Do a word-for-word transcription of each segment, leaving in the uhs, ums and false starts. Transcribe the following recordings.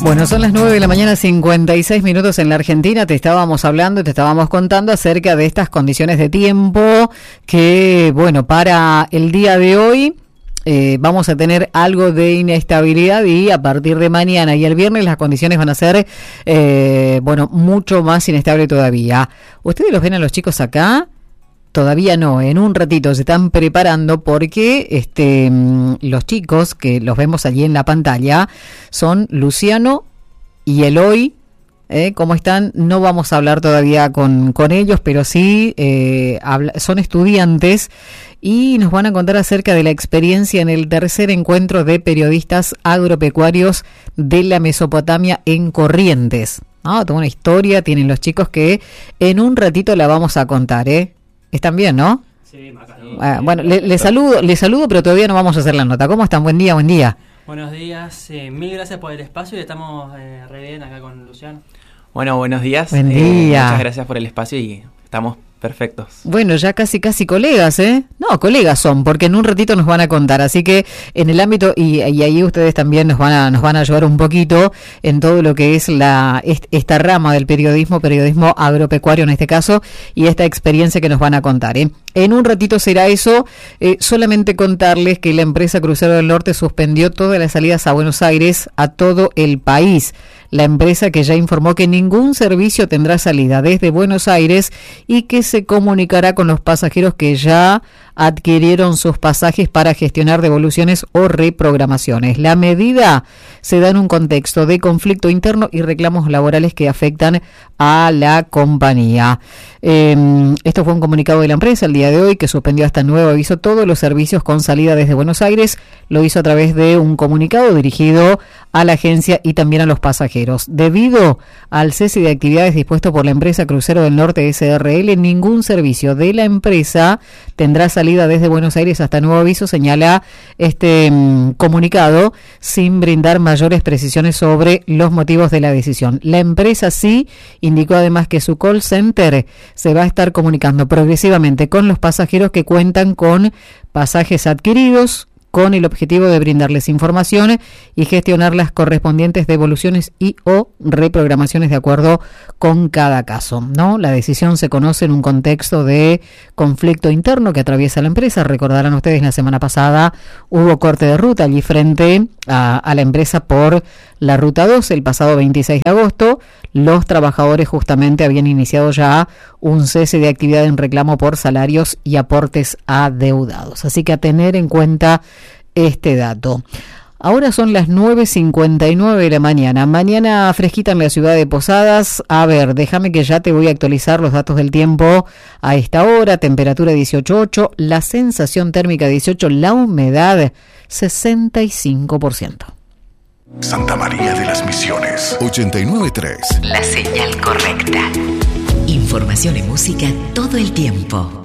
Bueno, son las nueve de la mañana, cincuenta y seis minutos en la Argentina. Te estábamos hablando, te estábamos contando acerca de estas condiciones de tiempo que, bueno, para el día de hoy eh, vamos a tener algo de inestabilidad y a partir de mañana y el viernes las condiciones van a ser, eh, bueno, mucho más inestable todavía. ¿Ustedes los ven a los chicos acá? Todavía no, en un ratito se están preparando porque este los chicos que los vemos allí en la pantalla son Luciano y Eloy. ¿Eh? ¿Cómo están? No vamos a hablar todavía con, con ellos, pero sí eh, habla, son estudiantes y nos van a contar acerca de la experiencia en el tercer encuentro de periodistas agropecuarios de la Mesopotamia en Corrientes. Ah, toda una historia tienen los chicos que en un ratito la vamos a contar, ¿eh? ¿Están bien, no? Sí, Maca. Ah, bueno, le, le saludo, le saludo, pero todavía no vamos a hacer la nota. ¿Cómo están? Buen día, buen día. Buenos días, eh, mil gracias por el espacio y estamos eh, re bien acá con Luciano. Bueno, buenos días. Buen día. Eh, muchas gracias por el espacio y estamos perfectos. Bueno, ya casi casi colegas, ¿eh? No, colegas son, porque en un ratito nos van a contar, así que en el ámbito, y, y ahí ustedes también nos van a nos van a ayudar un poquito en todo lo que es la esta rama del periodismo, periodismo agropecuario en este caso, y esta experiencia que nos van a contar, ¿eh? En un ratito será eso, eh, solamente contarles que la empresa Crucero del Norte suspendió todas las salidas a Buenos Aires a todo el país. La empresa que ya informó que ningún servicio tendrá salida desde Buenos Aires y que se comunicará con los pasajeros que ya adquirieron sus pasajes para gestionar devoluciones o reprogramaciones. La medida se da en un contexto de conflicto interno y reclamos laborales que afectan a la compañía. Eh, esto fue un comunicado de la empresa el día de hoy que suspendió hasta nuevo aviso todos los servicios con salida desde Buenos Aires. Lo hizo a través de un comunicado dirigido a la agencia y también a los pasajeros. Debido al cese de actividades dispuesto por la empresa Crucero del Norte S R L, ningún servicio de la empresa tendrá salida desde Buenos Aires hasta nuevo aviso, señala este um, comunicado, sin brindar mayores precisiones sobre los motivos de la decisión. La empresa sí indicó además que su call center se va a estar comunicando progresivamente con los pasajeros que cuentan con pasajes adquiridos, con el objetivo de brindarles información y gestionar las correspondientes devoluciones y o reprogramaciones de acuerdo con cada caso, ¿no? La decisión se conoce en un contexto de conflicto interno que atraviesa la empresa. Recordarán ustedes, la semana pasada hubo corte de ruta allí frente a, a la empresa por la Ruta dos el pasado veintiséis de agosto. Los trabajadores justamente habían iniciado ya un cese de actividad en reclamo por salarios y aportes adeudados. Así que a tener en cuenta este dato. Ahora son las nueve cincuenta y nueve de la mañana. Mañana fresquita en la ciudad de Posadas. A ver, déjame que ya te voy a actualizar los datos del tiempo a esta hora. Temperatura dieciocho punto ocho, la sensación térmica dieciocho, la humedad sesenta y cinco por ciento. Santa María de las Misiones, ochenta y nueve punto tres. La señal correcta. Información y música todo el tiempo.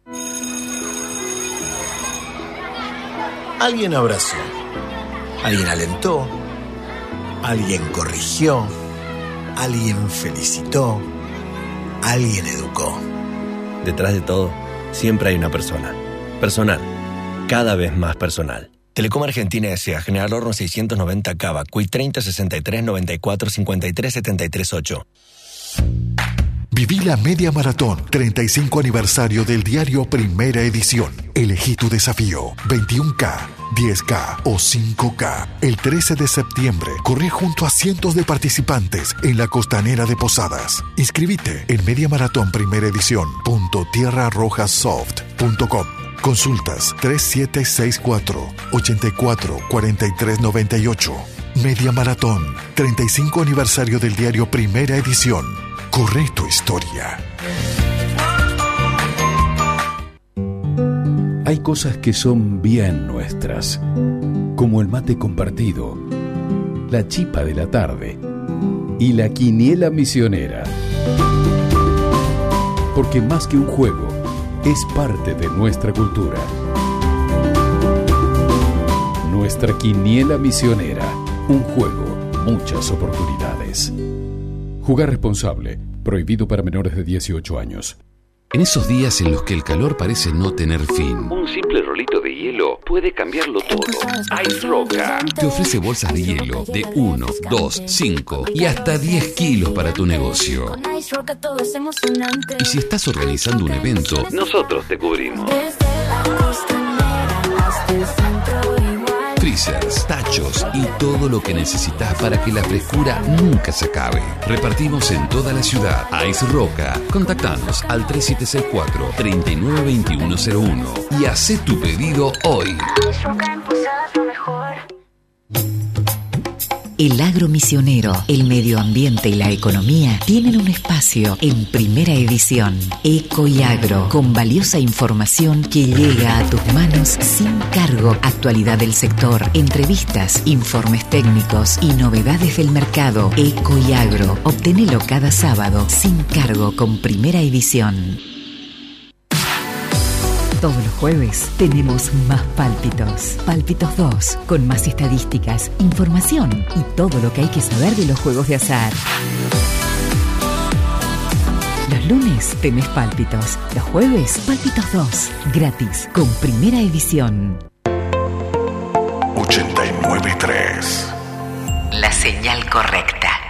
Alguien abrazó, alguien alentó, alguien corrigió, alguien felicitó, alguien educó. Detrás de todo, siempre hay una persona. Personal, cada vez más personal. Telecom Argentina S A, General Horno seiscientos noventa Cava, Q I treinta sesenta y tres noventa y cuatro cincuenta y tres setenta y tres ocho. Viví la Media Maratón, treinta y cinco aniversario del diario Primera Edición. Elegí tu desafío, veintiuno K, diez K o cinco K. El trece de septiembre, corrí junto a cientos de participantes en la costanera de Posadas. Inscribite en mediamaratón primera edición punto tierra roja soft punto com. Consultas tres siete seis cuatro, ocho cuatro, cuatro tres nueve ocho. Media Maratón, treinta y cinco aniversario del diario Primera Edición. Corre tu historia. Hay cosas que son bien nuestras, como el mate compartido, la chipa de la tarde y la quiniela misionera. Porque más que un juego, es parte de nuestra cultura. Nuestra quiniela misionera, un juego, muchas oportunidades. Jugar responsable, prohibido para menores de dieciocho años. En esos días en los que el calor parece no tener fin, un simple rolito de hielo puede cambiarlo todo. Ice Roca te ofrece bolsas de hielo de uno, dos, cinco y hasta diez kilos para tu negocio. Y si estás organizando un evento, nosotros te cubrimos. Freezers, tachos y todo lo que necesitas para que la frescura nunca se acabe. Repartimos en toda la ciudad. Ice Roca. Contactanos al tres siete seis cuatro, tres nueve dos uno cero uno y haz tu pedido hoy. El agro misionero, el medio ambiente y la economía tienen un espacio en Primera Edición. Eco y Agro, con valiosa información que llega a tus manos sin cargo. Actualidad del sector, entrevistas, informes técnicos y novedades del mercado. Eco y Agro, obtenelo cada sábado sin cargo con Primera Edición. Todos los jueves tenemos más Pálpitos. Pálpitos dos, con más estadísticas, información y todo lo que hay que saber de los juegos de azar. Los lunes tenés Pálpitos. Los jueves, Pálpitos dos, gratis, con Primera Edición. ochenta y nueve punto tres. La señal correcta.